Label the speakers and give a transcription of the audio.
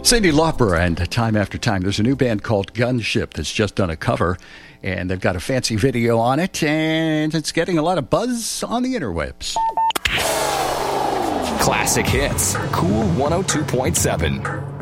Speaker 1: Cyndi Lauper and Time After Time. There's a new band called Gunship that's just done a cover, and they've got a fancy video on it, and it's getting a lot of buzz on the interwebs.
Speaker 2: Classic hits. Cool 102.7.